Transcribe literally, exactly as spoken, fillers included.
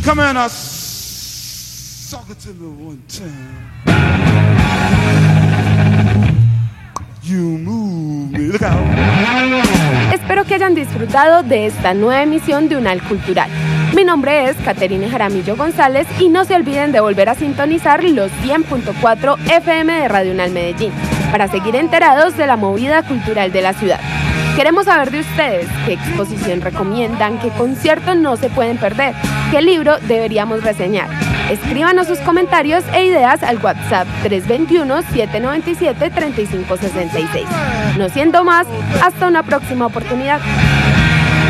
Come on, uh, suck it to me one time. You move me. Look out. Espero que hayan disfrutado de esta nueva emisión de Unal Cultural. Mi nombre es Caterine Jaramillo González y no se olviden de volver a sintonizar los cien punto cuatro F M de Radio Unal Medellín para seguir enterados de la movida cultural de la ciudad. Queremos saber de ustedes qué exposición recomiendan, qué concierto no se pueden perder, qué libro deberíamos reseñar. Escríbanos sus comentarios e ideas al WhatsApp tres dos uno, siete nueve siete, tres cinco seis seis. No siendo más, hasta una próxima oportunidad.